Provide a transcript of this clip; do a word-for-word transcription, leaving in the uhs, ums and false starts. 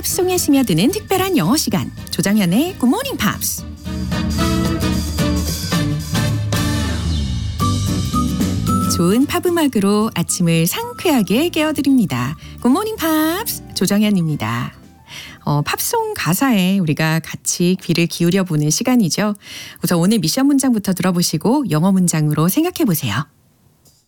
팝송에 스며드는 특별한 영어 시간, 조정현의 Good Morning Pops. 좋은 팝 음악으로 아침을 상쾌하게 깨워드립니다. Good Morning Pops, 조정현입니다. 어, 팝송 가사에 우리가 같이 귀를 기울여 보는 시간이죠. 우선 오늘 미션 문장부터 들어보시고 영어 문장으로 생각해 보세요.